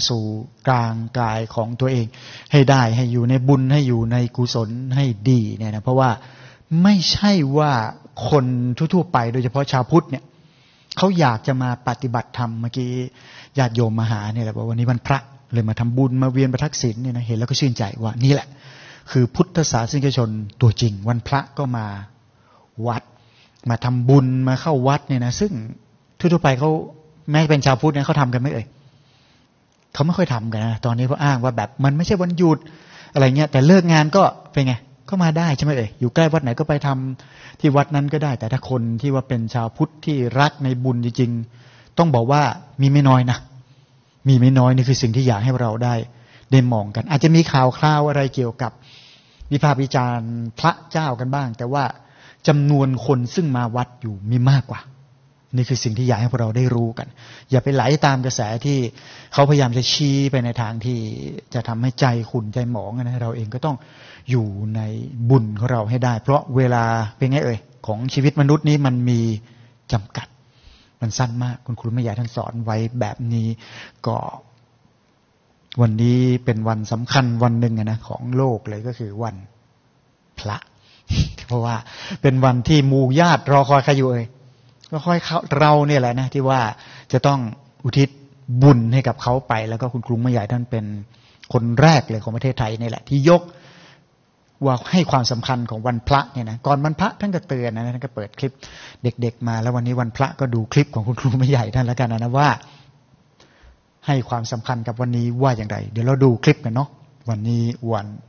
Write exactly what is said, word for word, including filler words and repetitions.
สู่กลางกายของตัวเองให้ได้ให้อยู่ในบุญให้อยู่ในกุศลให้ดีเนี่ยนะเพราะว่าไม่ใช่ว่าคนทั่วๆไปโดยเฉพาะชาวพุทธเนี่ยเขาอยากจะมาปฏิบัติธรรมเมื่อกี้ญาติโยมมาหาเนี่ยแหละบอกวันนี้วันพระเลยมาทำบุญมาเวียนประทักษิณเนี่ยนะเห็นแล้วก็ชื่นใจว่านี่แหละคือพุทธศาสนิกชนตัวจริงวันพระก็มาวัดมาทำบุญมาเข้าวัดเนี่ยนะซึ่งทั่วๆไปเขาแม้เป็นชาวพุทธเนี่ยเขาทำกันไหมเอ่ยเขาไม่ค่อยทำกันนะตอนนี้เขาอ้างว่าแบบมันไม่ใช่วันหยุดอะไรเงี้ยแต่เลิกงานก็เป็นไงก็มาได้ใช่ไหมเอ่ยอยู่ใกล้วัดไหนก็ไปทำที่วัดนั้นก็ได้แต่ถ้าคนที่ว่าเป็นชาวพุทธที่รักในบุญจริงๆต้องบอกว่ามีไม่น้อยนะมีไม่น้อยนี่คือสิ่งที่อยากให้เราได้ได้มองกันอาจจะมีข่าวคราวอะไรเกี่ยวกับวิพากษ์วิจารณ์พระเจ้ากันบ้างแต่ว่าจำนวนคนซึ่งมาวัดอยู่มีมากกว่านี่คือสิ่งที่อยากให้พวกเราได้รู้กันอย่าไปไหลตามกระแสที่เขาพยายามจะชี้ไปในทางที่จะทำให้ใจขุ่นใจหมองนะเราเองก็ต้องอยู่ในบุญของเราให้ได้เพราะเวลาเป็นไงเอ่ยของชีวิตมนุษย์นี้มันมีจำกัดมันสั้นมากคุณครูไม่อยากท่านสอนไว้แบบนี้ก็วันนี้เป็นวันสำคัญวันหนึ่งนะของโลกเลยก็คือวันพระเพราะว่าเป็นวันที่หมู่ญาติรอคอยใครอยู่เอ่ยก็ค่อยเราเนี่ยแหละนะที่ว่าจะต้องอุทิศบุญให้กับเขาไปแล้วก็คุณครูไม่ใหญ่ท่านเป็นคนแรกเลยของประเทศไทยนี่แหละที่ยกว่าให้ความสำคัญของวันพระเนี่ยนะก่อนวันพระท่านก็เตือนนะท่านก็เปิดคลิปเด็กๆมาแล้ววันนี้วันพระก็ดูคลิปของคุณครูไม่ใหญ่ท่านแล้วกันนะว่าให้ความสำคัญกับวันนี้ว่าอย่างไรเดี๋ยวเราดูคลิปกันเนาะวันนี้วัน